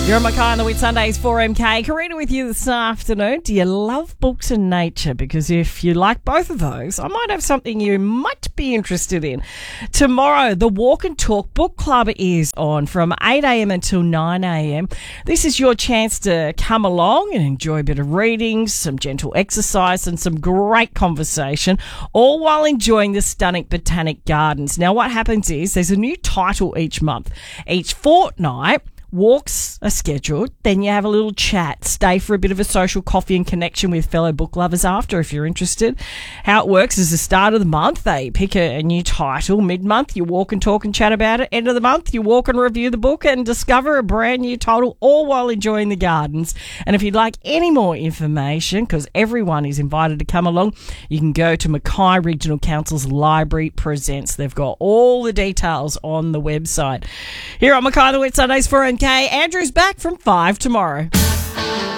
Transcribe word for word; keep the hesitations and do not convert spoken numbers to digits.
You're on Mackay on the Wit Sundays for M K. Karina with you this afternoon. Do you love books and nature? Because if you like both of those, I might have something you might be interested in. Tomorrow, the Walk and Talk Book Club is on from eight a.m. until nine a.m. This is your chance to come along and enjoy a bit of reading, some gentle exercise and some great conversation, all while enjoying the stunning Botanic Gardens. Now, what happens is there's a new title each month. Each fortnight, walks are scheduled, then you have a little chat, stay for a bit of a social coffee and connection with fellow book lovers after if you're interested. How it works is the start of the month, they pick a, a new title. Mid-month, you walk and talk and chat about it. End of the month, you walk and review the book and discover a brand new title, all while enjoying the gardens. And if you'd like any more information, because everyone is invited to come along, you can go to Mackay Regional Council's Library Presents. They've got all the details on the website. Here on Mackay the Wet Sundays for M K, Andrew's back from five tomorrow.